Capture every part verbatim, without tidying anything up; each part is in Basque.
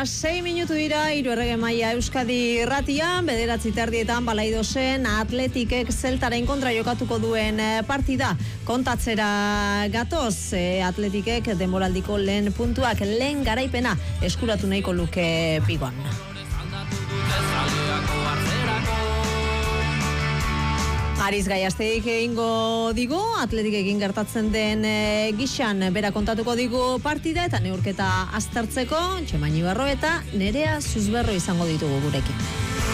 Sei minutu dira, hiru errege maila Euskadi irratian, bederatzi terdietan Balaidosen Atletikek Zeltaren kontra jokatuko duen partida kontatzera gatoz. Atletikek denboraldiko lehen puntuak, lehen garaipena eskuratu nahiko luke Bigon. Ariz Gaiazteik egingo digu, Atletikekin gertatzen den e, gixan bera kontatuko digu partida eta neurketa aztertzeko, Txemaini Barro eta Nerea Zuzberro izango ditugu gurekin.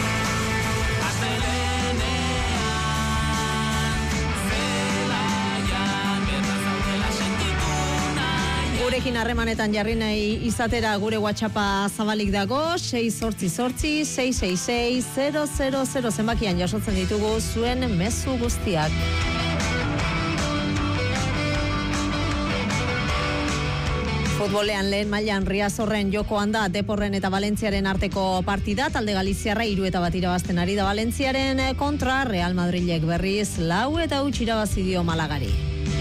Gurekin harremanetan jarri nahi izatera gure WhatsAppa zabalik dago, sei zortzi zortzi, sei sei sei, zero zero zero zenbakian jasotzen ditugu zuen mezu guztiak. Futbolean lehen mailan Riazorren jokoan da Deporren eta Valentziaren arteko partida, talde Galiziarra hiru eta bat irabazten ari da Valentziaren kontra, Real Madrilek berriz lau eta huts irabazi dio Malagari.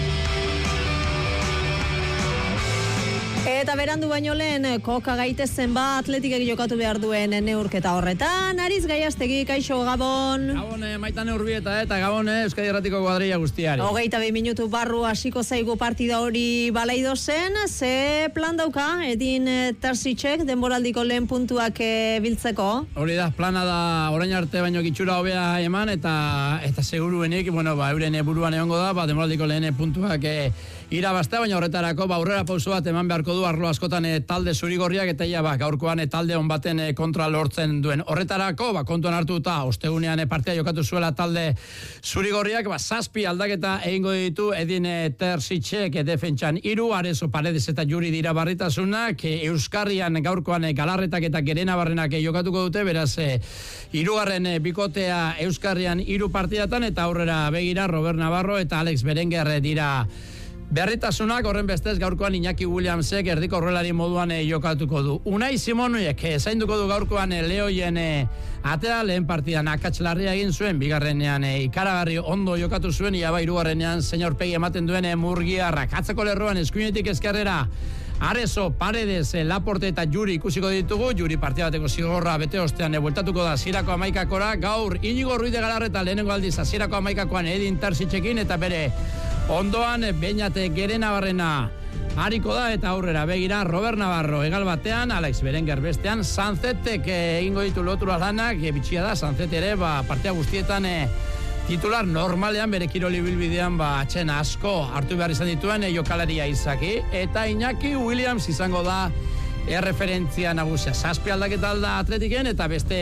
Eta berandu baino lehen, koka gaitezen ba Atletikek jokatu behar duen neurketa horretan. Ariz Gaiaztegi, kaixo, Gabon. Gabon, eh, Maitane Urbieta eta Gabon, eh, Euskadi Erratiko kuadrilla guztiari. Hogeita bi minutu barru hasiko zaigu partida hori Balaidosen. Ze plan dauka, Edin Terzicek denboraldiko lehen puntuak e, biltzeko? Hori da, plana da orain arte baino gitxura hobea eman eta eta seguruenik, bueno, ba, euren buruan egongo da, ba, denboraldiko lehen puntuak e, irabaztea, baina horretarako, ba, aurrera pauso bat eman beharko du arlo askotan e, talde zurigorriak eta ia, ba, gaurkoan e, talde on baten e, kontra lortzen duen. Horretarako, ba, kontuan hartuta, ostegunean e, partia jokatu zuela talde zurigorriak, ba, zazpi aldaketa egingo ditu Edin e, Terzicek e, defentsan hiru, Arezo, Paredes eta Juri dira barritasunak, e, Euskarrian gaurkoan e, Galarretak eta Gerena Barrenak e, jokatuko dute, beraz, e, hirugarren e, bikotea Euskarrian hiru partidatan eta aurrera begira Robert Navarro eta Alex Berenguer dira berritasunak. Horren bestez gaurkoan Iñaki Williamsek erdiko horrelari moduan e, jokatuko du. Unai Simonuek e, zainduko du gaurkoan e, Leoien e, atera lehen partidan akatslarria egin zuen, bigarrenean e, ikaragarri ondo jokatu zuen, iaba hirugarrenean señorpegi ematen duen e, Murgiarrak. Atzeko lerroan eskuinetik ezkerrera Arezo, Paredes, e, Laporte eta Juri ikusiko ditugu. Juri partida bateko zigorra bete ostean e, bueltatuko da zirako amaikakora. Gaur Inigo Ruiz de Galarreta lehenengo aldiz zirako amaikakoan Edin Terzicekin eta bere ondoan Beñate Gerena Barrena hariko da eta aurrera begira Robert Navarro egal batean, Alex Berenguer bestean, Sanzetek egingo ditu lotura lanak, e, bitxia da, Sanzet ere ba, partia guztietan e, titular normalean bere kiroli bilbidean ba, atxen asko hartu behar izan dituen e, jokalaria izaki, eta Iñaki Williams izango da erreferentzia nagusia. Zazpi aldaketa alda Atletiken eta beste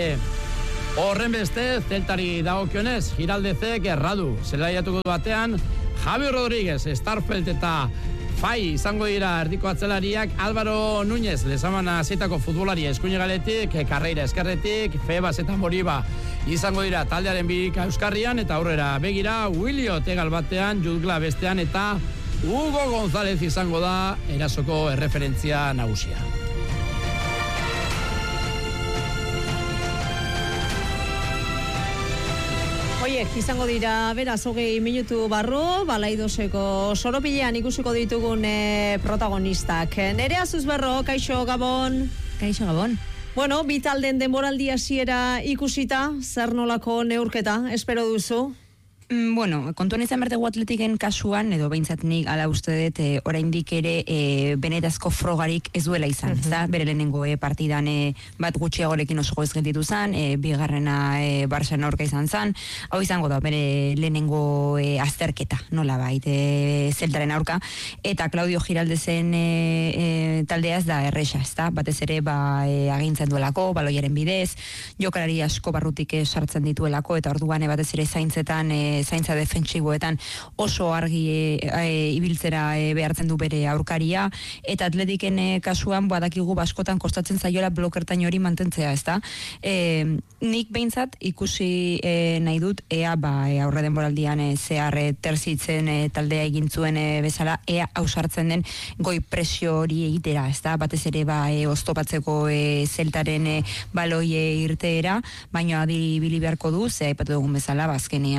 horren beste Zeltari dagokionez, Giraldezek erradu, zelaiatuko du batean, Javi Rodríguez, Starfelt eta Fai izango dira erdiko atzelariak, Álvaro Núñez, Lezamana zitako futbolaria eskuine galetik, Carreira eskerretik, Febas eta Moriba izango dira taldearen birika Euskarrian, eta aurrera begira, Williot egal batean, Judgla bestean, eta Hugo González izango da erasoko erreferentzia nagusia. Oiek, izango dira, beraz, hogei minutu barru, Balaidoseko soropilean ikusiko ditugun e, protagonistak. Nerea Zuzberro, kaixo, Gabon. Kaixo, Gabon. Bueno, bi talden denboraldi hasiera ikusita, zer nolako neurketa, espero duzu? Mm, bueno, kontuan izan bertegu Atletiken kasuan, edo behintzat nik ala uste dut, e, oraindik ere e, benetazko frogarik ez duela izan, uh-huh. Ezta? Bere lehenengo e, partidan e, bat gutxiagorekin oso goiz gelditu zen, e, bigarrena e, Barça aurka izan zen, hau izango da, bere lehenengo e, azterketa, nola bait, e, Zeltaren aurka, eta Claudio Giraldezen e, e, taldeaz da erresa, ezta? Batez ere ba, e, agintzen duelako, baloiaren bidez, jokalari asko barrutik e, sartzen dituelako, eta orduan e, batez ere zaintzetan e, zaintza defentsiboetan oso argi e, e, ibiltzera e, behartzen du bere aurkaria, eta Atletiken e, kasuan badakigu baskotan kostatzen zaiola blokertain hori mantentzea, ezta? E, nik behintzat ikusi e, nahi dut ea ba, e, aurre denboraldian e, zehar e, Terzitzen e, taldea egin zuen e, bezala, ea ausartzen den goi presio hori egitera, ezta? Batez ere ba, e, oztopatzeko e, Zeltaren e, baloi e, irteera, baina adibili beharko du, ze aipatu dugun bezala, bazkenean e,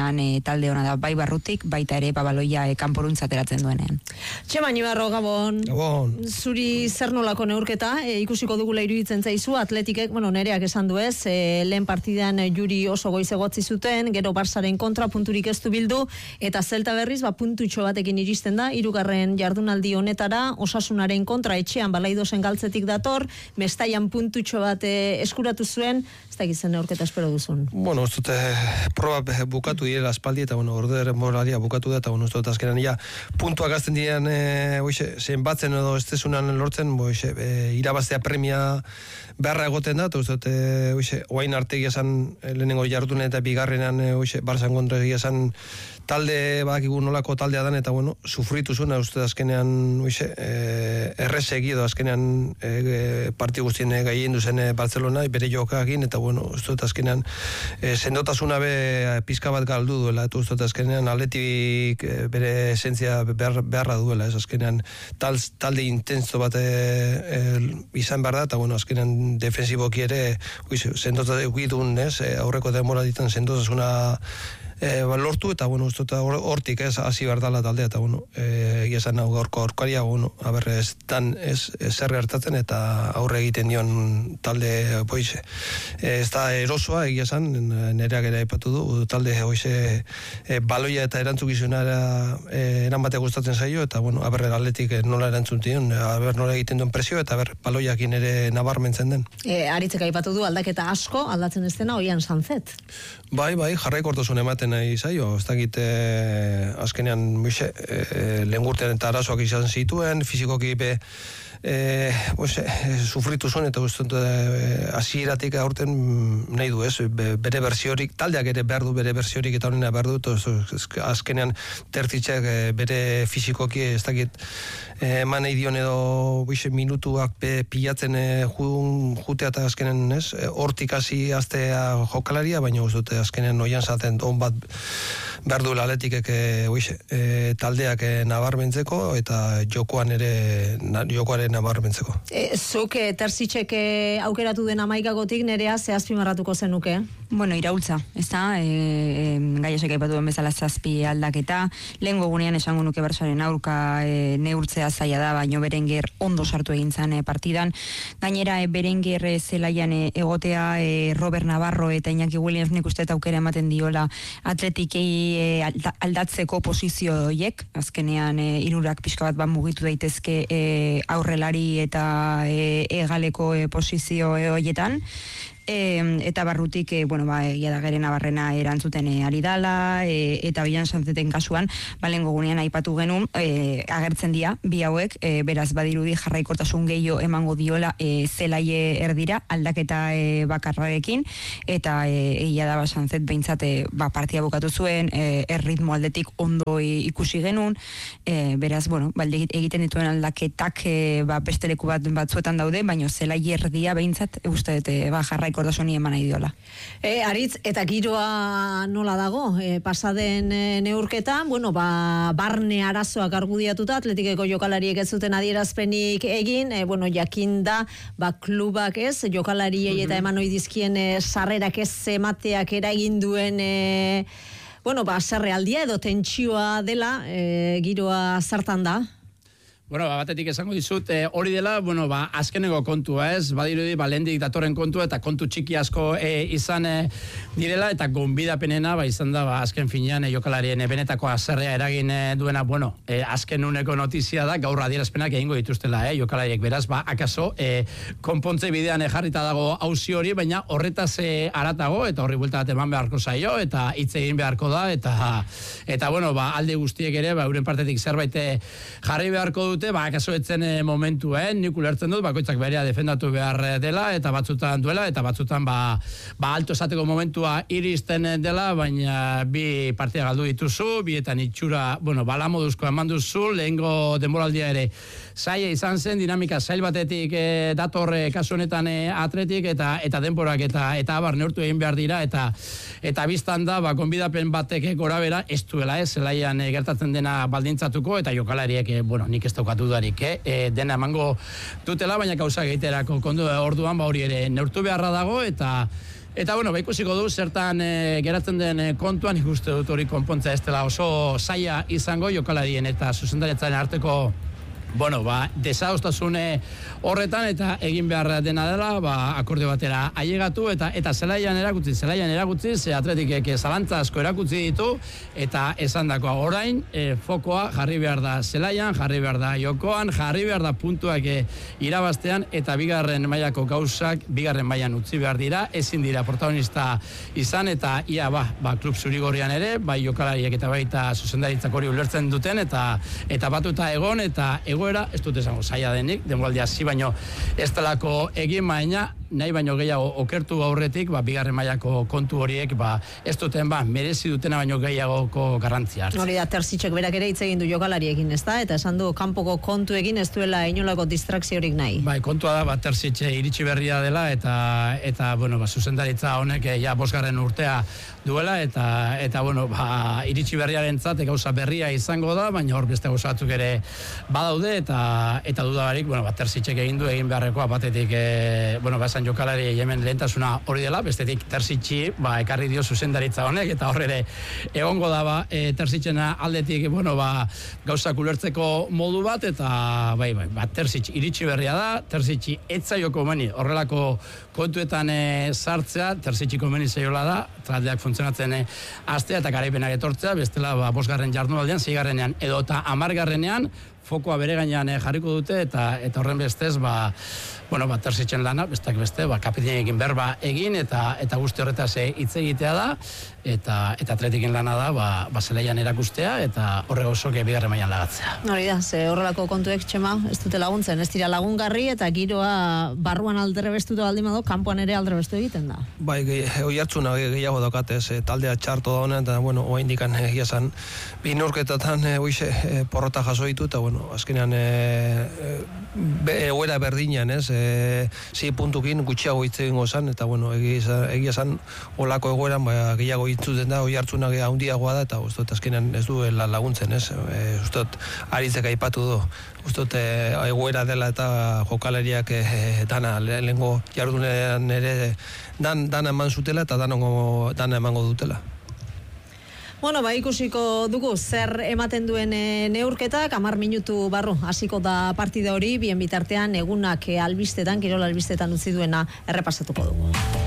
talde ona da, bai barrutik, baita ere babaloia e, kanporuntza ateratzen duenean. Txema Nibarro, Gabon. Gabon. Zuri zer nolako neurketa, e, ikusiko dugula iruditzen zaizu, Atletikek, bueno, nereak esan du ez, e, lehen partidan e, Juri oso goiz egotzi zuten, gero Barsaren kontra punturik ez du bildu, eta Zelta berriz, ba, puntutxo batekin iristen da, hirugarren jardunaldi honetara, Osasunaren kontra etxean balaidosen galtzetik dator, Mestaian puntutxo bat e, eskuratu zuen, ez da gizien neurketa espero duzun. Bueno, ez dute, proba bukatu direla aspaldi, eta bueno, orderen moralia bukatu da, eta bueno, ez dut azkenan, ja, puntuak azten diren, e, oixe, zenbatzen edo ez tezunan lortzen, oixe, e, irabaztea premia beharra egoten da, eta ez dut, e, oixe, oain arte esan lehenengo jardune eta bigarrenan, e, oixe, Barsan kontra esan talde, badakigu nolako taldea dan, eta bueno, sufritu zuen, uste azkenean, oixe, e, errez egido, azkenean e, parti guztien e, gaien duzen e, Barcelona, bere jokagin, eta bueno, uste dut azkenean e, sendotasuna be pizka bat galdu duela, eta uste dut azkenean Atletik e, bere esentzia behar, beharra duela, ez azkenean tal, talde intenso bat e, e, izan behar da, eta bueno, azkenean defensiboki ere sendotasuna ez, e, aurreko demora ditan sendotasuna E, ba, lortu, eta bueno, uste hortik ez hasi behar dala taldea, eta bueno, egia esan hau gaurko aurkaria, bueno, haber ez dan ez zerre hartatzen, eta aurre egiten dion talde boize. E, ez da erosoa, egia esan, nereak ere aipatu du, talde boize e, baloia eta erantzukizunara e, eran batek gustatzen zaio, eta bueno, haber Atletik nola erantzun dion, haber nola egiten duen presio, eta haber baloiakin ere nabarmentzen den. E, Aritzek aipatu du aldaketa asko, aldatzen ez dena, oian Sanzet. Bai, bai, jarraikortasun ematen nahi zaio, ez dakit eh, azkenean muxe, eh, lehen gurtean eta arazoak izan zituen, fizikoki be eh, pues, eh, sufritu zuen, eta guztut eh, hasieratik aurten nahi du ez, be, bere bersiorik, taldeak ere behar du bere bersiorik eta honena behar du, azkenean tertzitzek eh, bere fizikoki ez dakit eh, eman nahi dion edo buixe, minutuak be, pilatzen eh, jun, jutea eta azkenean ez, hortik hasi aztea jokalaria, baina guztut azkenean noian zaten on bat behar du Atletikek e, taldeak e, nabarmentzeko eta jokoan ere na, jokoaren nabarmentzeko. E, zuk e, terzitzek e, aukeratu den amaikagotik nerea zehazpimarratuko zenuke? Bueno, iraultza, ez da, e, e, gaiesek aipatu den bezala zazpi aldaketa, lehen gogunean esango nuke Barsaren aurka e, neurtzea zaila da, baino Berenguer ondo sartu egin zan e, partidan, gainera e, Berenguer e, zelaian e, egotea e, Robert Navarro eta Iñaki Williams nik uste aukera ematen diola Atletikei e, aldatzeko posizio horiek, azkenean e, irurak pixka bat bat mugitu daitezke e, aurrelari eta e, egaleko e, posizio e, horietan. E, eta barrutik, e, bueno, ba, egia da geren abarrena erantzuten e, ari dala, e, eta bilan Sanzeten kasuan, balen gogunean aipatu genuen, e, agertzen dira, bi hauek, e, beraz badirudi jarraikortasun gehiago emango diola e, zelaie erdira, aldaketa e, bakarrarekin, eta e, egia da ba, Sanzet behintzat e, ba, partia bukatu zuen, e, erritmo aldetik ondo e, ikusi genuen, e, beraz, bueno, balde egiten dituen aldaketak e, ba, beste leku bat batzuetan daude, baina zelaie erdia behintzat, e, uste dut, e, ba, jarrai kortasoni eman nahi diola. E, Aritz, eta giroa nola dago? E, pasaden e, neurketan, bueno, ba, barne arazoak argudiatuta, Atletikeko jokalariek ez zuten adierazpenik egin, e, bueno, jakinda, ba, klubak ez, jokalariei eta eman ohi dizkien e, sarrerak ez emateak eragin duen e, bueno, ba, zerrealdia edo tentsioa dela, e, giroa zertan da? Bueno, ba, batetik esango dizut, e, hori dela, bueno, ba, azkeneko kontua, ez? Badirudi, ba, lehendik datorren kontua, eta kontu txiki asko e, izan e, direla, eta gonbidapenena, ba, izan da, ba, azken finean, e, jokalarien e, benetako azerrea eragin e, duena, bueno, e, azken uneko notizia da, gaur adierazpenak egingo dituztela, e, jokalariek, beraz, ba, akaso, e, konpontze bidean e, jarrita dago auzi hori, baina horretaz e, aratago, eta horri buelta bat eman beharko zaio, eta hitz egin beharko da, eta, eta bueno, ba, alde guztiek ere, ba, euren partetik zerbait e, jarri beharko dute, ba, akaso etzen e, momentua, eh? Nik ulertzen dut, bakoitzak berea defendatu behar dela, eta batzutan duela, eta batzutan, ba, ba alto esateko momentua iristen dela, baina bi partia galdu dituzu, bietan itxura, bueno, bala moduzko eman duzu, lehengo denboraldia ere zaila izan zen, dinamika zail batetik e, dator e, kasu honetan e, Atletik, eta eta denborak eta eta abar neurtu egin behar dira, eta eta biztan da, ba, konbidapen batek gora bera, ez duela, ez, zelaian e, gertatzen dena baldintzatuko, eta jokalariek, e, bueno, nik ez daukatu darik, eh? E, dena emango dutela, baina kausa egiterako kondu orduan, ba hori ere neurtu beharra dago, eta Eta, bueno, ba, ikusiko du, zertan e, geratzen den e, kontuan, ikuste dut hori konpontza ez dela oso zaila izango jokalarien eta zuzendaretzaren arteko bueno, ba, desadostasune horretan eta egin behar dena dela, ba, akorde batera ailegatu eta eta zelaian erakutzi, zelaian erakutzi, ze atletikek zalantza asko erakutzi ditu eta esandakoa orain e, fokoa jarri behar da zelaian, jarri behar da jokoan, jarri behar da puntuak e, irabaztean eta bigarren mailako gauzak bigarren mailan utzi behar dira, ezin dira protagonista izan eta ia ba, ba klub zurigorrian ere, bai jokalariek eta baita zuzendaritzak hori ulertzen duten eta eta batuta egon eta egoera, ez dut esango zaila denik, denboraldia hasi baino ez delako egin baina, nahi baino gehiago okertu aurretik, ba, bigarren mailako kontu horiek, ba, ez duten, ba, merezi dutena baino gehiagoko garrantzia hartzen. Hori da, Terzitzek berak ere hitz egin du jokalariekin, ez da? Eta esan du, kanpoko kontu egin ez duela inolako distrakziorik nahi. Bai, kontua da, ba, Terzitze iritsi berria dela, eta, eta bueno, ba, zuzendaritza honek, ja, bosgarren urtea duela, eta, eta bueno, ba, iritsi berriarentzat gauza berria izango da, baina hor beste gauza batzuk ere badaude, eta, eta dudabarik, bueno, ba, Terzitzek egin du, egin beharrekoa, batetik, e, bueno, ba, jokalari hemen lehentasuna hori dela, bestetik Terzitzi, ba, ekarri dio zuzendaritza honek, eta horre egongo da, ba, e, Terzitzena aldetik, bueno, ba, gauzak ulertzeko modu bat, eta, bai, bai, ba, Terzitz iritsi berria da, Terzitzi etzaioko meni, horrelako kontuetan e, sartzea, Terzitzi komeni zaiola da, taldeak funtzionatzen e, astea eta garaipenak etortzea, bestela, ba, bosgarren jardunaldian, seigarrenean, edo eta hamargarrenean, fokoa bere gainean jarriko dute eta eta horren bestez ba bueno, ba Terzitzen lana, bestak beste, ba kapitainekin berba egin eta eta guzti horretaz hitz egitea da eta eta atletiken lana da ba ba zelaian erakustea eta horre osoke bigarren mailan lagatzea. Hori da, ze horrelako kontuek txema ez dute laguntzen, ez dira lagungarri eta giroa barruan aldrebestuta baldin badu, kanpoan ere aldrebestu egiten da. Bai, oihartzuna gehiago daukate, ez taldea txarto da honen eta bueno, oraindik egia esan bi neurketatan hoize porrota jaso ditu eta bueno, azkenean egoera berdinean, ez? E, zi puntukin gutxiago hitz egingo zen, eta bueno, egia esan olako egoeran, ba, gehiago hitzuten da, oi hartzuna handiagoa da, eta ustot azkenean ez duela laguntzen, ez? E, ustot aritzek aipatu du, ustot e, egoera dela eta jokalariak e, dana, lehengo jardunean ere dan, dana eman zutela eta danongo, dana emango dutela. Bueno, ba, ikusiko dugu zer ematen duen e, neurketak, hamar minutu barru hasiko da partida hori, bien bitartean egunak e, albistetan, kirol albistetan utzi duena errepasatuko dugu.